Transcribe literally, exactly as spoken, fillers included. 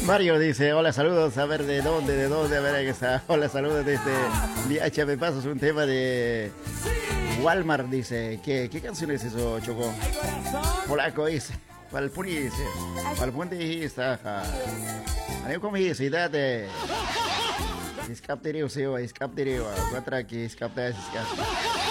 Mario dice, hola, saludos, a ver de dónde, de dónde, a ver ahí está. Hola, saludos desde D H, me pasas un tema de Walmart, dice. ¿Qué, qué canción es eso, Choco? Polaco dice. Palpuni dice. Palpuni dice. Ano como dice, date. Iskap diriw siyo, iskap diriw. Kuatra ki iskap tayo, iskap.